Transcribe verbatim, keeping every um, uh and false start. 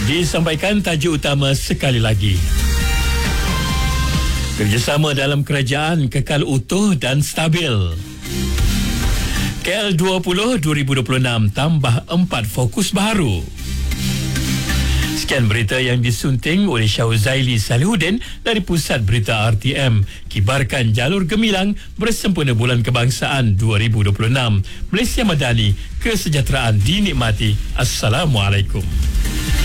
Disampaikan tajuk utama sekali lagi. Kerjasama dalam kerajaan kekal utuh dan stabil. K L dua puluh dua ribu dua puluh enam tambah empat fokus baru. Sekian berita yang disunting oleh Syauzaili Salihuddin dari Pusat Berita R T M. Kibarkan jalur gemilang bersempena Bulan Kebangsaan dua ribu dua puluh enam. Malaysia Madani, kesejahteraan dinikmati. Assalamualaikum.